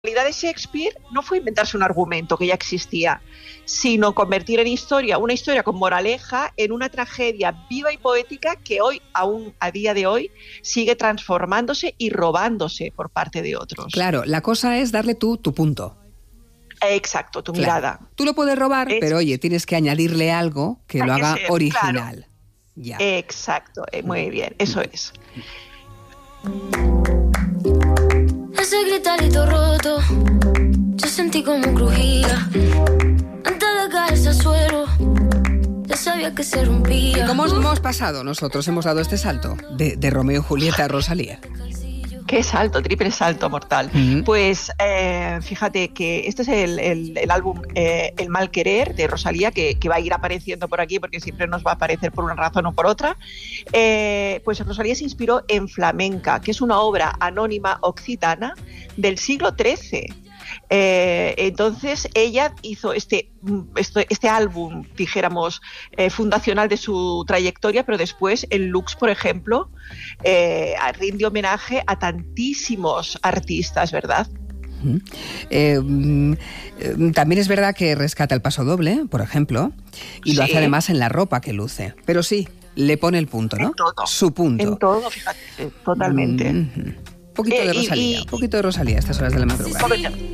La de Shakespeare no fue inventarse un argumento que ya existía, sino convertir en historia, una historia con moraleja, en una tragedia viva y poética que hoy, aún a día de hoy, sigue transformándose y robándose por parte de otros. Claro, la cosa es darle tu punto. Exacto, tu mirada. Tú lo puedes robar, pero oye, tienes que añadirle algo que lo haga original. Claro. Ya. Exacto, muy bien, eso es. Ese gritarito roto, yo sentí como crujía. Antes de caerse al suelo, ya sabía que se rompía. ¿Y cómo hemos pasado nosotros? Hemos dado este salto de Romeo y Julieta a Rosalía. Qué salto, triple salto mortal. Uh-huh. Pues fíjate que este es el álbum El Mal Querer de Rosalía, que va a ir apareciendo por aquí porque siempre nos va a aparecer por una razón o por otra. Pues Rosalía se inspiró en Flamenca, que es una obra anónima occitana del siglo XIII. Entonces ella hizo este álbum, dijéramos, fundacional de su trayectoria, pero después en Lux, por ejemplo, rinde homenaje a tantísimos artistas, ¿verdad? También es verdad que rescata el pasodoble, por ejemplo, y lo hace además en la ropa que luce, pero sí, le pone el punto, ¿no? En todo. Su punto. En todo, fíjate, totalmente. Un poquito de Rosalía, un poquito de Rosalía a estas horas de la madrugada.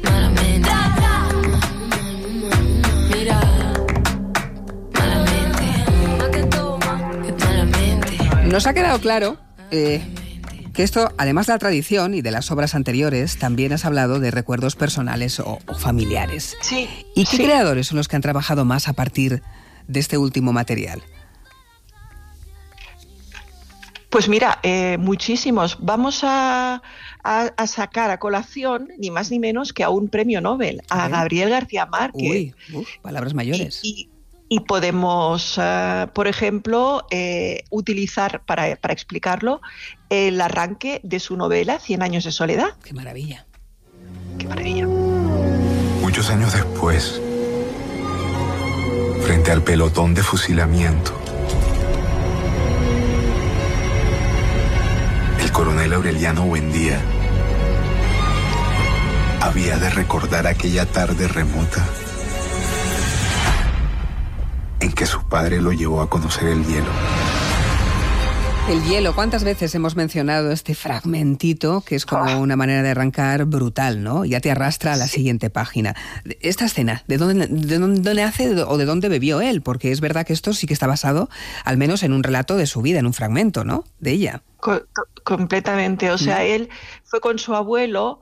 Nos ha quedado claro que esto, además de la tradición y de las obras anteriores, también has hablado de recuerdos personales o familiares. Sí. ¿Y qué creadores son los que han trabajado más a partir de este último material? Pues mira, muchísimos. Vamos a sacar a colación, ni más ni menos que a un premio Nobel, a Gabriel García Márquez. Palabras mayores. Y podemos, por ejemplo, utilizar para explicarlo el arranque de su novela 100 años de soledad. ¡Qué maravilla! ¡Qué maravilla! Muchos años después, frente al pelotón de fusilamiento, el coronel Aureliano Buendía había de recordar aquella tarde remota en que su padre lo llevó a conocer el hielo. El hielo, ¿cuántas veces hemos mencionado este fragmentito que es como una manera de arrancar brutal, ¿no? Ya te arrastra a la siguiente página. Esta escena, ¿de dónde nace o de dónde bebió él? Porque es verdad que esto sí que está basado, al menos en un relato de su vida, en un fragmento, ¿no? De ella. Completamente, o sea, él fue con su abuelo,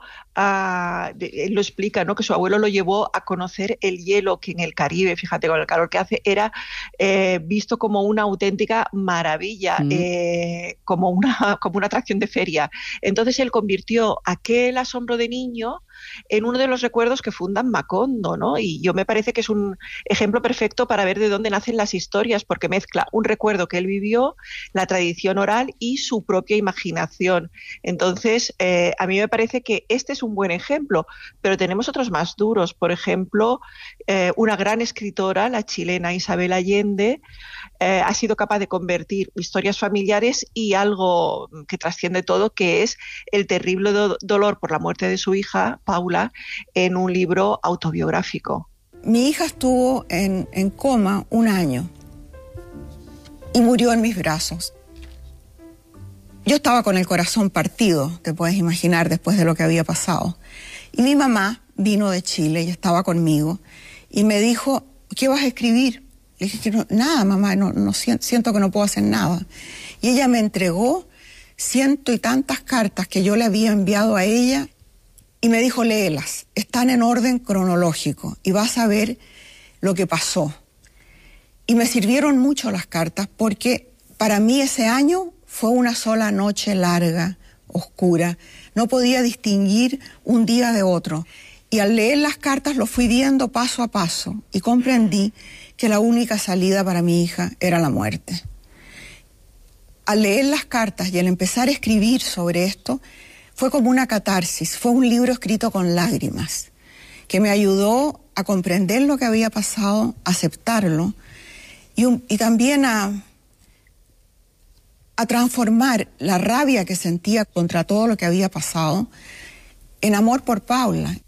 él lo explica, ¿no? Que su abuelo lo llevó a conocer el hielo, que en el Caribe, fíjate, con el calor que hace, era visto como una auténtica maravilla, como una atracción de feria. Entonces él convirtió aquel asombro de niño en uno de los recuerdos que fundan Macondo, ¿no? Y yo me parece que es un ejemplo perfecto para ver de dónde nacen las historias, porque mezcla un recuerdo que él vivió, la tradición oral y su propia imaginación. Entonces, a mí me parece que este es un buen ejemplo, pero tenemos otros más duros. Por ejemplo, una gran escritora, la chilena Isabel Allende, ha sido capaz de convertir historias familiares y algo que trasciende todo, que es el terrible dolor por la muerte de su hija, Paula, en un libro autobiográfico. Mi hija estuvo en coma 1 año y murió en mis brazos. Yo estaba con el corazón partido, te puedes imaginar, después de lo que había pasado. Y mi mamá vino de Chile y estaba conmigo y me dijo, ¿qué vas a escribir? Le dije que nada, mamá, no siento que no puedo hacer nada. Y ella me entregó 100 y tantas cartas que yo le había enviado a ella y me dijo, léelas, están en orden cronológico y vas a ver lo que pasó. Y me sirvieron mucho las cartas porque para mí ese año fue una sola noche larga, oscura. No podía distinguir un día de otro. Y al leer las cartas lo fui viendo paso a paso y comprendí que la única salida para mi hija era la muerte. Al leer las cartas y al empezar a escribir sobre esto, fue como una catarsis, fue un libro escrito con lágrimas, que me ayudó a comprender lo que había pasado, a aceptarlo y también a transformar la rabia que sentía contra todo lo que había pasado en amor por Paula.